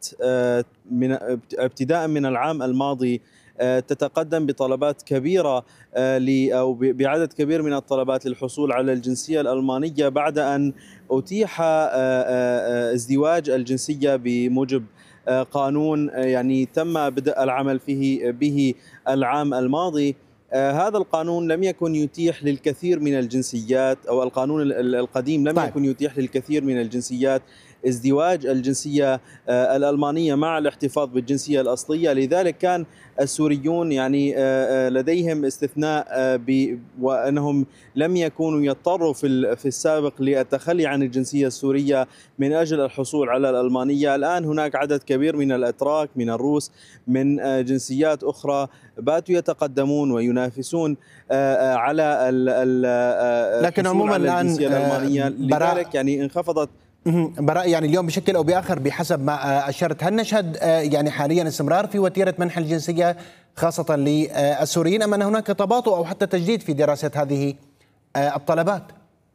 من ابتداء من العام الماضي تتقدم بطلبات كبيرة أو بعدد كبير من الطلبات للحصول على الجنسية الألمانية بعد أن أتيح ازدواج الجنسية بموجب قانون يعني تم بدء العمل به العام الماضي. هذا القانون لم يكن يتيح للكثير من الجنسيات، أو القانون القديم لم طيب. يكن يتيح للكثير من الجنسيات ازدواج الجنسية الألمانية مع الاحتفاظ بالجنسية الأصلية. لذلك كان السوريون يعني لديهم استثناء وأنهم لم يكونوا يضطروا في السابق للتخلي عن الجنسية السورية من أجل الحصول على الألمانية. الآن هناك عدد كبير من الأتراك، من الروس، من جنسيات أخرى باتوا يتقدمون وينافسون على لكن الحصول عموما على الآن الجنسية الألمانية. لذلك يعني انخفضت. براء يعني اليوم بشكل أو بآخر بحسب ما أشرت، هل نشهد يعني حاليا استمرار في وتيرة منح الجنسية خاصة للسوريين، أم أن هناك تباطؤ أو حتى تجديد في دراسة هذه الطلبات؟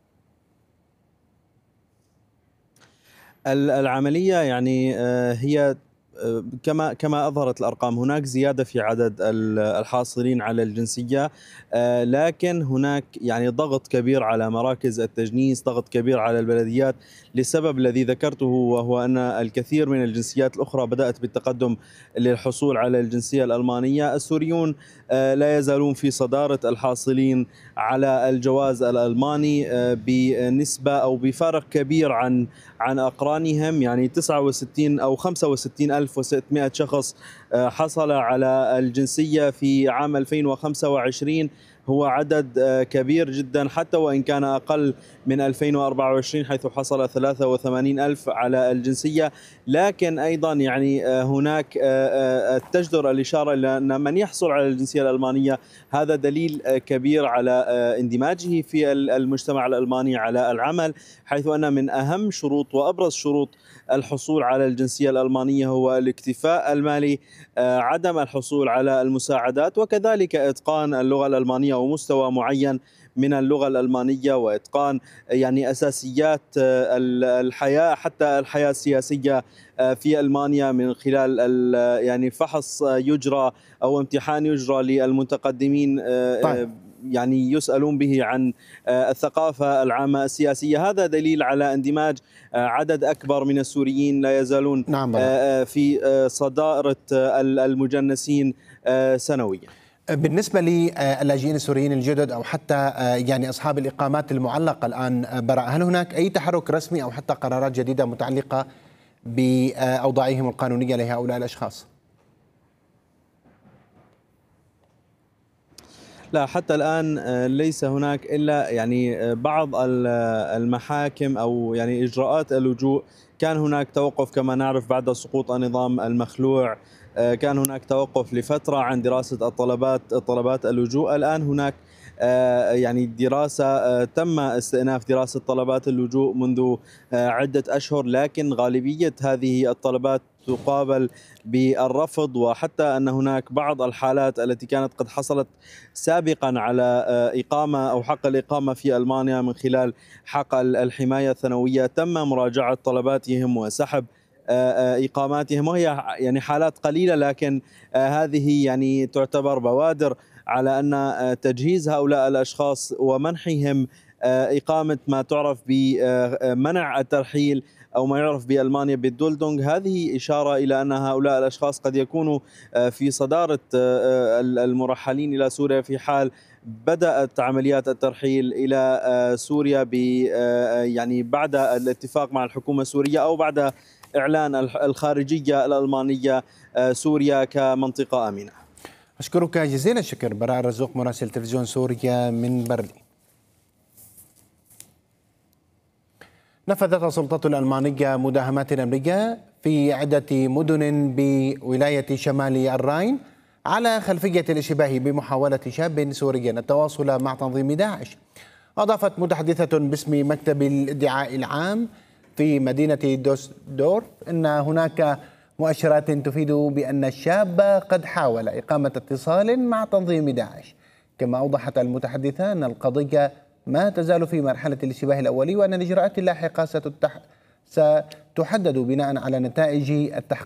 العملية يعني هي كما أظهرت الأرقام، هناك زيادة في عدد الحاصلين على الجنسية، لكن هناك يعني ضغط كبير على مراكز التجنيس، ضغط كبير على البلديات للسبب الذي ذكرته، وهو أن الكثير من الجنسيات الأخرى بدأت بالتقدم للحصول على الجنسية الألمانية. السوريون لا يزالون في صدارة الحاصلين على الجواز الألماني بنسبة أو بفارق كبير عن أقرانهم. يعني 69 أو 65,600 شخص حصل على الجنسية في عام 2025، هو عدد كبير جدا حتى وإن كان أقل من 2024 حيث حصل 83,000 على الجنسية. لكن أيضا يعني هناك تجدر الإشارة إلى أن من يحصل على الجنسية الألمانية هذا دليل كبير على اندماجه في المجتمع الألماني، على العمل، حيث أن من أهم شروط وأبرز شروط الحصول على الجنسية الألمانية هو الاكتفاء المالي، عدم الحصول على المساعدات، وكذلك إتقان اللغة الألمانية ومستوى معين من اللغة الألمانية، وإتقان يعني أساسيات الحياة، حتى الحياة السياسية في ألمانيا، من خلال يعني فحص يجرى أو امتحان يجرى للمتقدمين طيب. يعني يسألون به عن الثقافة العامة السياسية. هذا دليل على اندماج عدد أكبر من السوريين لا يزالون نعم في صدارة المجنسين سنويا. بالنسبة للاجئين السوريين الجدد أو حتى يعني أصحاب الإقامات المعلقة الآن براء، هل هناك أي تحرك رسمي أو حتى قرارات جديدة متعلقة بأوضاعهم القانونية لهؤلاء الأشخاص؟ لا، حتى الآن ليس هناك إلا يعني بعض المحاكم أو يعني إجراءات اللجوء. كان هناك توقف كما نعرف بعد سقوط النظام المخلوع، كان هناك توقف لفترة عن دراسة طلبات اللجوء. الآن هناك يعني دراسة، تم استئناف دراسة طلبات اللجوء منذ عدة أشهر، لكن غالبية هذه الطلبات تقابل بالرفض، وحتى أن هناك بعض الحالات التي كانت قد حصلت سابقا على إقامة أو حق الإقامة في ألمانيا من خلال حق الحماية الثانوية تم مراجعة طلباتهم وسحب إقاماتهم، وهي يعني حالات قليلة، لكن هذه يعني تعتبر بوادر على أن تجهيز هؤلاء الأشخاص ومنحهم إقامة ما تعرف بمنع الترحيل أو ما يعرف بألمانيا بالدولدونغ، هذه إشارة إلى أن هؤلاء الأشخاص قد يكونوا في صدارة المرحلين إلى سوريا في حال بدأت عمليات الترحيل إلى سوريا يعني بعد الاتفاق مع الحكومة السورية أو بعد إعلان الخارجية الألمانية سوريا كمنطقة آمنة. أشكرك جزيلا الشكر براء الرزوق، مراسل تلفزيون سوريا من برلين. نفذت السلطات الألمانية مداهمات أمنية في عدة مدن بولاية شمال الراين على خلفية الاشتباه بمحاولة شاب سوري التواصل مع تنظيم داعش. أضافت متحدثة باسم مكتب الادعاء العام في مدينة دوسدورف أن هناك مؤشرات تفيد بأن الشاب قد حاول إقامة اتصال مع تنظيم داعش. كما أوضحت المتحدثة أن القضية ما تزال في مرحلة الاشتباه الأولي، وأن الإجراءات اللاحقة ستحدد بناء على نتائج التحقيق.